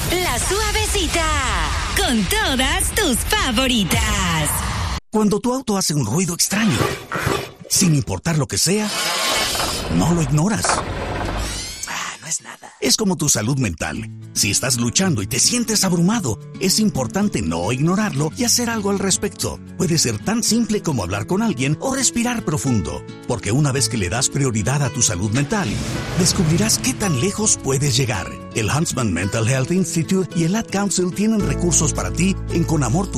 La Suavecita, con todas tus favoritas. Cuando tu auto hace un ruido extraño, sin importar lo que sea, no lo ignoras. No es nada. Es como tu salud mental. Si estás luchando y te sientes abrumado, es importante no ignorarlo y hacer algo al respecto. Puede ser tan simple como hablar con alguien o respirar profundo, porque una vez que le das prioridad a tu salud mental, descubrirás qué tan lejos puedes llegar. El Huntsman Mental Health Institute y el Ad Council tienen recursos para ti en Con Amor